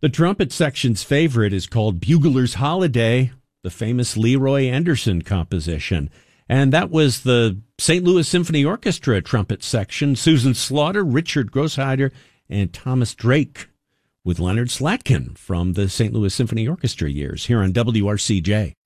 The trumpet section's favorite is called Bugler's Holiday, the famous Leroy Anderson composition. And that was the St. Louis Symphony Orchestra trumpet section, Susan Slaughter, Richard Grossheider, and Thomas Drake, with Leonard Slatkin from the St. Louis Symphony Orchestra years here on WRCJ.